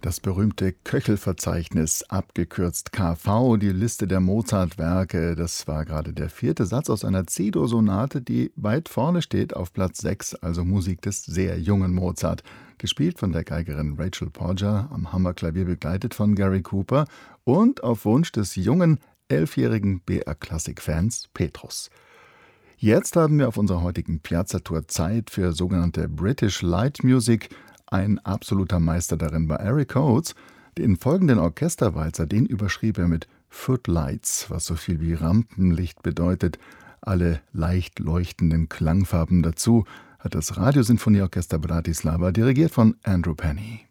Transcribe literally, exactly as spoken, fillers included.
Das berühmte Köchel-Verzeichnis, abgekürzt K V, die Liste der Mozart-Werke, das war gerade der vierte Satz aus einer C-Dur-Sonate, die weit vorne steht auf Platz sechs, also Musik des sehr jungen Mozart. Gespielt von der Geigerin Rachel Porger, am Hammerklavier begleitet von Gary Cooper und auf Wunsch des jungen, elfjährigen B R-Klassik-Fans Petrus. Jetzt haben wir auf unserer heutigen Piazza-Tour Zeit für sogenannte British Light Music. Ein absoluter Meister darin war Eric Oates. Den folgenden Orchesterwalzer, den überschrieb er mit Footlights, was so viel wie Rampenlicht bedeutet. Alle leicht leuchtenden Klangfarben dazu hat das Radiosinfonieorchester Bratislava, dirigiert von Andrew Penny.